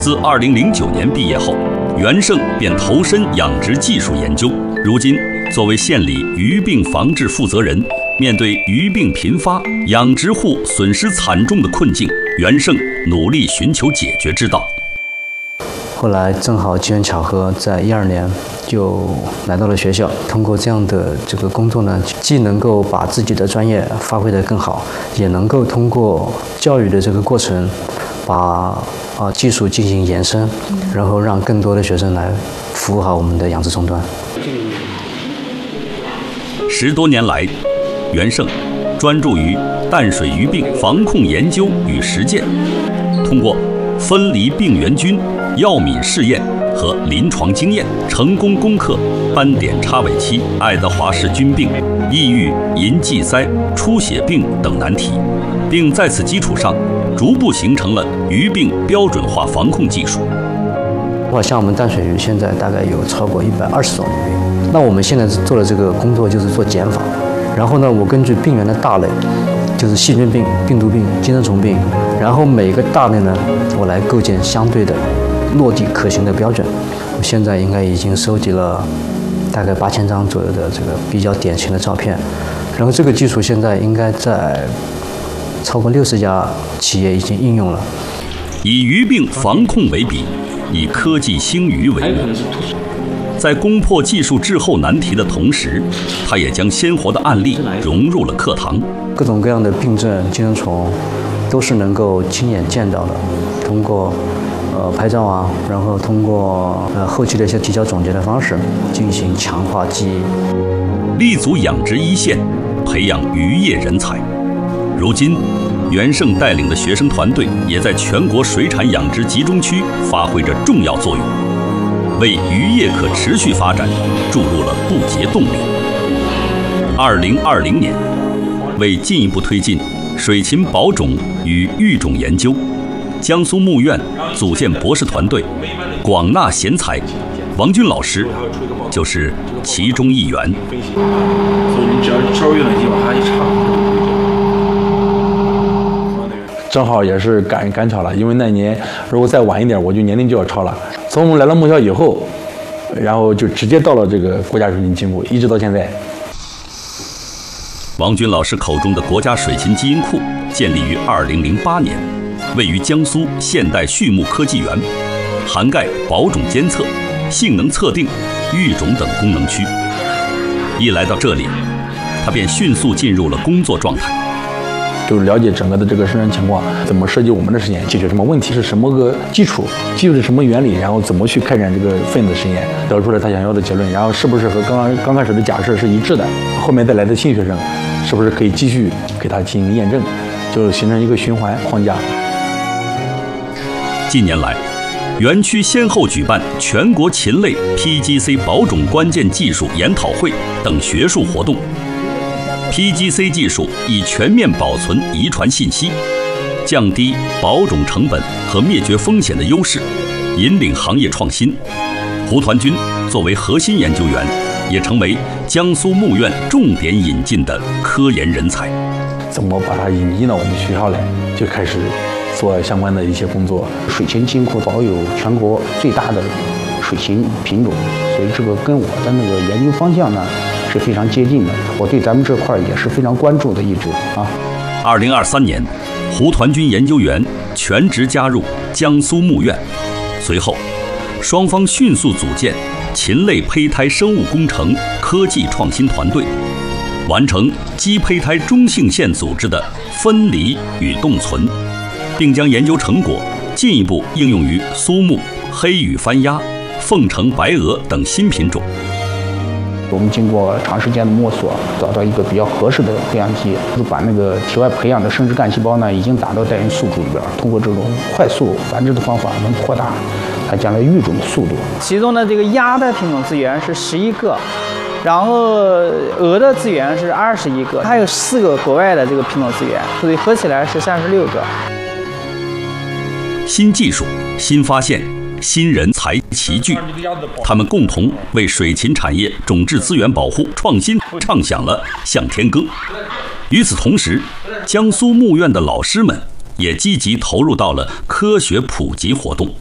自2009年毕业后，袁胜便投身养殖技术研究。如今，作为县里鱼病防治负责人，面对鱼病频发、养殖户损失惨重的困境，袁胜努力寻求解决之道。 后来正好机缘巧合，在12年就来到了学校。通过这样的这个工作呢，既能够把自己的专业发挥得更好，也能够通过教育的这个过程，把技术进行延伸，然后让更多的学生来服务好我们的养殖终端。 10多年来，袁胜专注于淡水鱼病防控研究与实践，通过分离病原菌、药敏试验和临床经验，成功攻克斑点叉尾期、爱德华氏菌病、抑郁银济塞、出血病等难题，并在此基础上逐步形成了鱼病标准化防控技术。 像我们淡水鱼现在大概有超过120种鱼病，那我们现在做的这个工作就是做减法，然后呢，我根据病原的大类，就是细菌病、病毒病、寄生虫病，然后每个大类呢，我来构建相对的落地可行的标准。我现在应该已经收集了大概8000张左右的这个比较典型的照片，然后这个技术现在应该在超过60家企业已经应用了。 以鱼病防控为笔，以科技兴鱼为目，在攻破技术滞后难题的同时，他也将鲜活的案例融入了课堂。 各种各样的病症、寄生虫都是能够亲眼见到的，通过拍照啊，然后通过后期的一些提交总结的方式进行强化记忆， 立足养殖一线，培养渔业人才。如今，袁胜带领的学生团队也在全国水产养殖集中区发挥着重要作用，为渔业可持续发展注入了不竭动力。2020年，为进一步推进水禽保种与育种研究，江苏牧院组建博士团队，广纳贤才，王军老师就是其中一员。 所以你只要稍微有点地方，它一插。正好也是赶巧了，因为那年如果再晚一点，我就年龄就要超了。从我们来到母校以后，然后就直接到了这个国家水禽基因库，一直到现在。 王军老师口中的国家水禽基因库建立于2008年，位于江苏现代畜牧科技园，涵盖保种监测、性能测定、育种等功能区。一来到这里，他便迅速进入了工作状态。 就是了解整个的这个生产情况，怎么设计我们的实验，解决什么问题，是什么个基础是什么原理，然后怎么去开展这个分子实验，得出来他想要的结论，然后是不是和刚开始的假设是一致的，后面再来的新学生是不是可以继续给他进行验证，就形成一个循环框架。 近年来，园区先后举办全国禽类 PGC 保种关键技术研讨会等学术活动。PGC 技术以全面保存遗传信息，降低保种成本和灭绝风险的优势，引领行业创新。胡团军作为核心研究员，也成为江苏牧院重点引进的科研人才。 怎么把它引进到我们学校来，就开始做相关的一些工作。 水禽基因库保有全国最大的水禽品种，所以这个跟我的那个研究方向呢是非常接近的，我对咱们这块也是非常关注的一直啊。 2023年，胡团军研究员全职加入江苏牧院，随后，双方迅速组建禽类胚胎生物工程科技创新团队，完成鸡胚胎中性腺组织的分离与冻存，并将研究成果进一步应用于苏木、黑羽番鸭、凤城白鹅等新品种。 我们经过长时间的摸索，找到一个比较合适的培养基，就把那个体外培养的生殖干细胞呢，已经打到代孕宿主里边，通过这种快速繁殖的方法，能扩大它将来育种的速度。 其中的这个鸭的品种资源是11个，然后鹅的资源是21个，还有4个国外的这个品种资源，所以合起来是36个。 新技术、新发现、新人才齐聚，他们共同为水禽产业种质资源保护创新唱响了向天歌。与此同时，江苏牧院的老师们也积极投入到了科学普及活动。